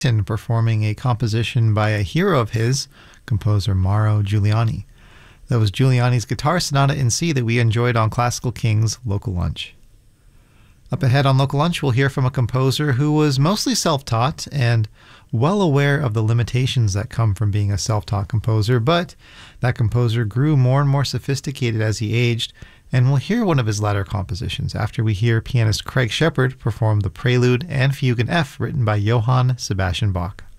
and performing a composition by a hero of his, composer Mauro Giuliani. That was Giuliani's Guitar Sonata in C that we enjoyed on Classical Kings Local Lunch. Up ahead on Local Lunch, we'll hear from a composer who was mostly self-taught and well aware of the limitations that come from being a self-taught composer, but that composer grew more and more sophisticated as he aged, and we'll hear one of his latter compositions after we hear pianist Craig Shepard perform the Prelude and Fugue in F written by Johann Sebastian Bach.